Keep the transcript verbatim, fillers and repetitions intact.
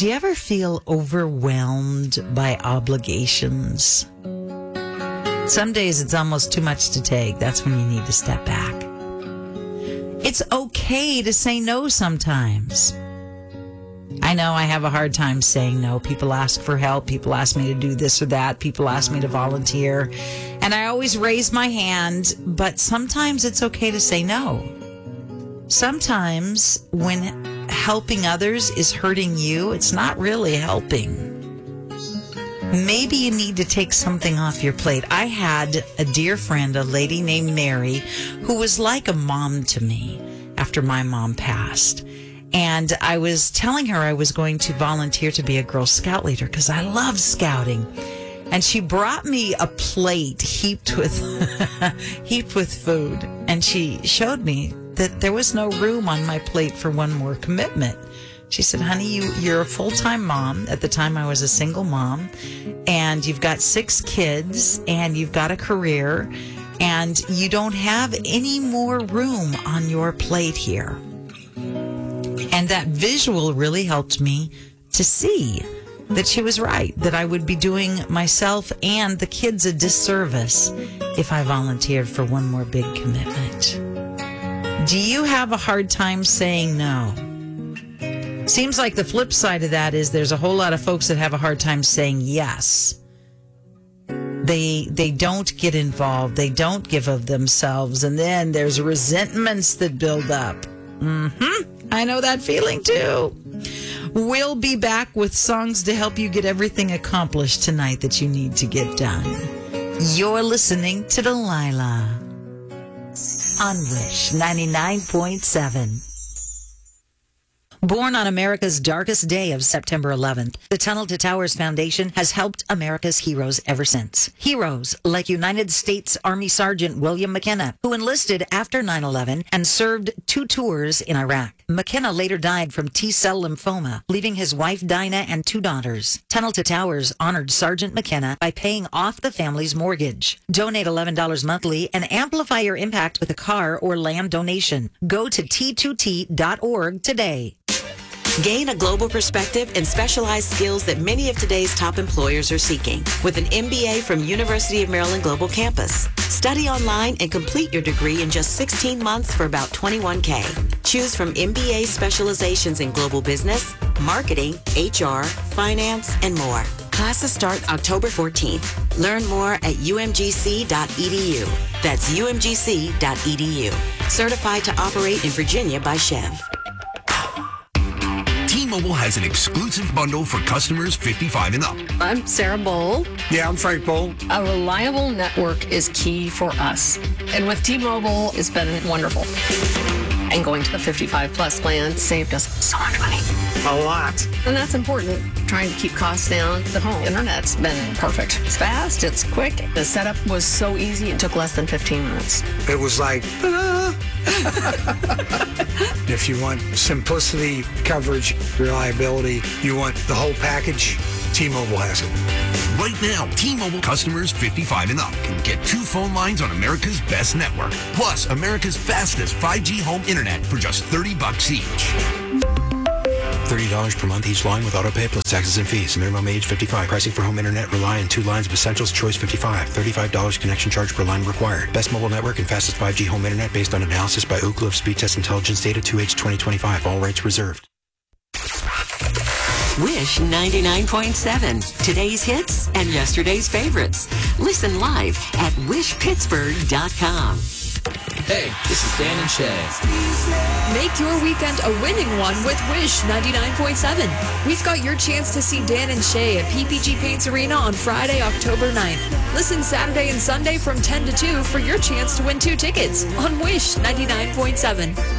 Do you ever feel overwhelmed by obligations? Some days it's almost too much to take. That's when you need to step back. It's okay to say no sometimes. I know I have a hard time saying no. People ask for help. People ask me to do this or that. People ask me to volunteer. And I always raise my hand, but sometimes it's okay to say no. Sometimes when helping others is hurting you, it's not really helping. Maybe you need to take something off your plate. I had a dear friend, a lady named Mary, who was like a mom to me after my mom passed. And I was telling her I was going to volunteer to be a Girl Scout leader because I love scouting. And she brought me a plate heaped with heaped with food. And she showed me that there was no room on my plate for one more commitment. She said, honey, you, you're a full-time mom. At the time, I was a single mom. And you've got six kids, and you've got a career, and you don't have any more room on your plate here. And that visual really helped me to see that she was right, that I would be doing myself and the kids a disservice if I volunteered for one more big commitment. Do you have a hard time saying no? Seems like the flip side of that is there's a whole lot of folks that have a hard time saying yes. They they don't get involved. They don't give of themselves. And then there's resentments that build up. Mm-hmm. I know that feeling too. We'll be back with songs to help you get everything accomplished tonight that you need to get done. You're listening to Delilah on Wish ninety-nine point seven. Born on America's darkest day of September eleventh, the Tunnel to Towers Foundation has helped America's heroes ever since. Heroes like United States Army Sergeant William McKenna, who enlisted after nine eleven and served two tours in Iraq. McKenna later died from T-cell lymphoma, leaving his wife Dinah and two daughters. Tunnel to Towers honored Sergeant McKenna by paying off the family's mortgage. Donate eleven dollars monthly and amplify your impact with a car or land donation. Go to T two T dot org today. Gain a global perspective and specialized skills that many of today's top employers are seeking with an M B A from University of Maryland Global Campus. Study online and complete your degree in just sixteen months for about twenty-one thousand dollars. Choose from M B A specializations in global business, marketing, H R, finance, and more. Classes start October fourteenth. Learn more at U M G C dot E D U. That's U M G C dot E D U. Certified to operate in Virginia by Chev. T-Mobile has an exclusive bundle for customers fifty-five and up. I'm Sarah Bowl. Yeah, I'm Frank Bowl. A reliable network is key for us. And with T-Mobile, it's been wonderful. And going to the fifty-five plus plan saved us so much money. A lot. And that's important. Trying to keep costs down. The home internet's been perfect. It's fast, it's quick. The setup was so easy, it took less than fifteen minutes. It was like, ah. If you want simplicity, coverage, reliability, you want the whole package, T-Mobile has it. Right now, T-Mobile customers fifty-five and up can get two phone lines on America's best network, plus America's fastest five G home internet for just thirty bucks each. thirty dollars per month each line with autopay plus taxes and fees. Minimum age fifty-five. Pricing for home internet rely on two lines of Essentials Choice fifty-five. thirty-five dollars connection charge per line required. Best mobile network and fastest five G home internet based on analysis by Ookla of Speed Test Intelligence Data two H twenty twenty-five. All rights reserved. Wish ninety-nine point seven. Today's hits and yesterday's favorites. Listen live at wish pittsburgh dot com. Hey, this is Dan and Shay. Make your weekend a winning one with Wish ninety-nine point seven. We've got your chance to see Dan and Shay at P P G Paints Arena on Friday, October ninth. Listen Saturday and Sunday from ten to two for your chance to win two tickets on Wish ninety-nine point seven.